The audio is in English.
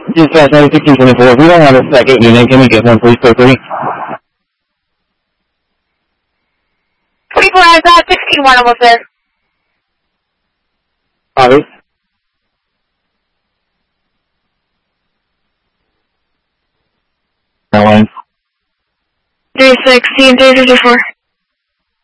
Dispatch 1624. If we don't have a second unit, can we get one, please, quickly? 24 hours out, 16-1, almost there. Copy. Airlines. 316, 354.